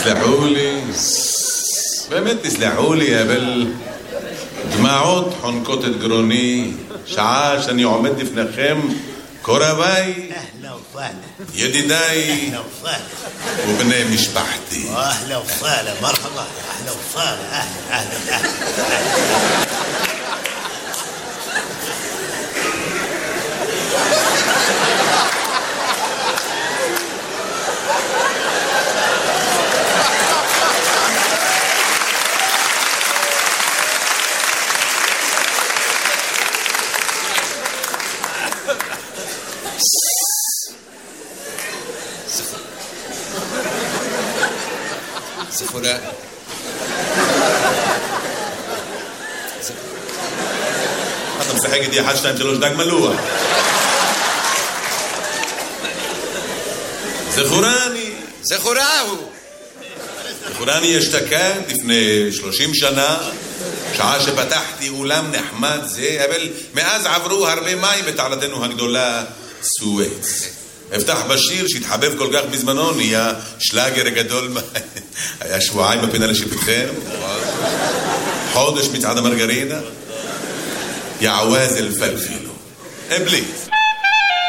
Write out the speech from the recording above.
תסלחו לי, באמת תסלחו לי, אבל דמעות חונקות את גרוני, שעה שאני עומד לפניכם, קורביי, ידידיי ובני משפחתי. אהלה וסהלה, מרחבה, אהלה וסהלה, אהלה. זכורה. אתה משחק איתי 1, 2, 3 דג מלוח. זכורני אשתקד לפני 30 שנה, שעה שפתחתי אולם נחמד זה, אבל מאז עברו הרבה מים בתעלתנו הגדולה סואץ. הבטח בשיר שהתחבב כל כך בזמנו, נהיה שלאגר גדול. היה שבועיים בפינה לשיפוטכם, חודש מצעד המרגרינה, יעווז אלפלפילו. בלי